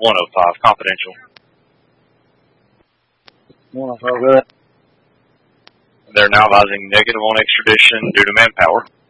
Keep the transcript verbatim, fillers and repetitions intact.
one oh five, confidential. one oh five, go ahead. They're now advising negative on extradition due to manpower.